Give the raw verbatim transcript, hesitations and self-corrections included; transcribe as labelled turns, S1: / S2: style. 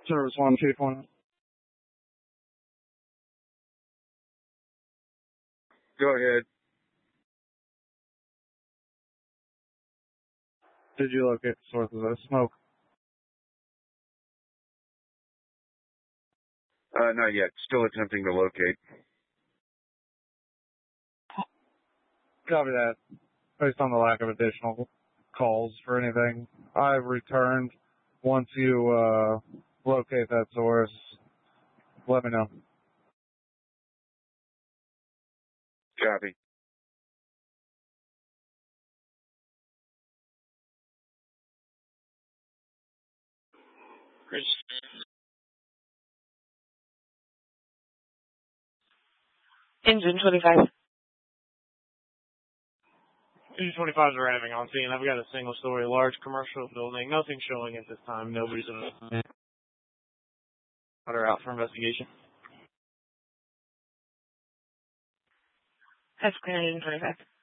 S1: Service one, Chief one.
S2: Go ahead.
S1: Did you locate the source of the smoke?
S2: Uh, not yet. Still attempting to locate.
S1: Copy that. Based on the lack of additional calls for anything, I've returned. Once you uh, locate that source, let me know.
S2: Copy.
S3: Engine twenty-five.
S4: Engine twenty-five is arriving on scene. I've got a single-story large commercial building. Nothing showing at this time. Nobody's in Water out for investigation.
S3: That's clear, Engine twenty-five.